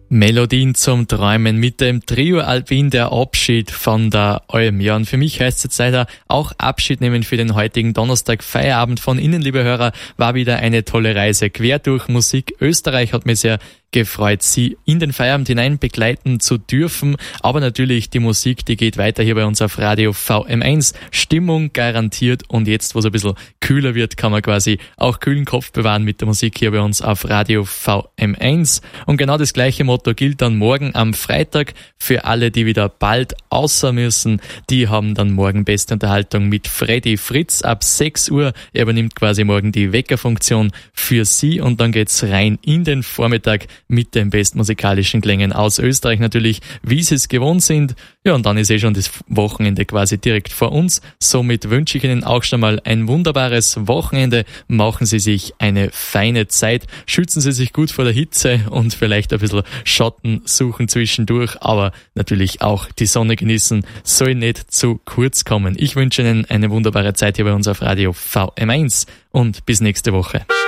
Melodien zum Träumen mit dem Trio Alpin, der Abschied von der Alm. Ja, und für mich heißt es jetzt leider auch Abschied nehmen für den heutigen Donnerstag. Feierabend von Ihnen, liebe Hörer, war wieder eine tolle Reise. Quer durch Musik Österreich hat mich sehr gefreut, Sie in den Feierabend hinein begleiten zu dürfen. Aber natürlich, die Musik, die geht weiter hier bei uns auf Radio VM1. Stimmung garantiert. Und jetzt, wo es ein bisschen kühler wird, kann man quasi auch kühlen Kopf bewahren mit der Musik hier bei uns auf Radio VM1. Und genau das gleiche Motto gilt dann morgen am Freitag für alle, die wieder bald außer müssen. Die haben dann morgen beste Unterhaltung mit Freddy Fritz ab 6 Uhr. Er übernimmt quasi morgen die Weckerfunktion für Sie und dann geht's rein in den Vormittag mit den bestmusikalischen Klängen aus Österreich natürlich, wie Sie es gewohnt sind. Ja, und dann ist schon das Wochenende quasi direkt vor uns. Somit wünsche ich Ihnen auch schon mal ein wunderbares Wochenende. Machen Sie sich eine feine Zeit. Schützen Sie sich gut vor der Hitze und vielleicht ein bisschen Schatten suchen zwischendurch, aber natürlich auch die Sonne genießen. Soll nicht zu kurz kommen. Ich wünsche Ihnen eine wunderbare Zeit hier bei uns auf Radio VM1 und bis nächste Woche.